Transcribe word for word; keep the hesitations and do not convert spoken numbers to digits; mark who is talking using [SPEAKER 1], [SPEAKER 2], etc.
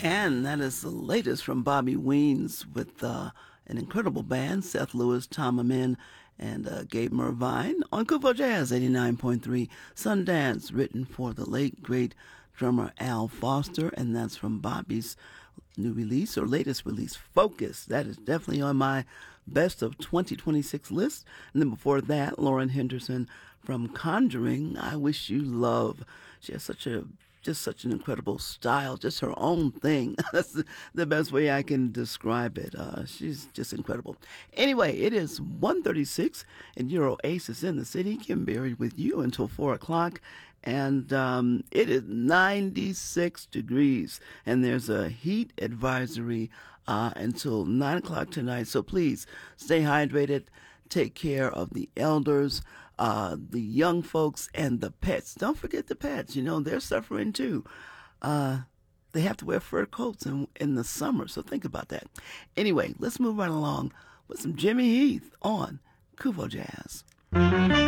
[SPEAKER 1] And that is the latest from Bobby Weens with uh, an incredible band, Seth Lewis, Tom Amin, and uh, Gabe Mervine on Kupo Jazz eighty-nine point three. Sundance, written for the late, great drummer Al Foster, and that's from Bobby's new release or latest release, Focus. That is definitely on my best of twenty twenty-six list. And then before that, Lauren Henderson from Conjuring, I Wish You Love. She has such a just such an incredible style, just her own thing. That's the, the best way I can describe it. Uh, she's just incredible. Anyway, it is one thirty-six, and your Oasis in the City. Kim Berry with you until four o'clock. And um, it is ninety-six degrees, and there's a heat advisory uh, until nine o'clock tonight. So please stay hydrated, take care of the elders, uh, the young folks, and the pets. Don't forget the pets. You know, they're suffering too. Uh, they have to wear fur coats in, in the summer, so think about that. Anyway, let's move right along with some Jimmy Heath on Kuvo Jazz.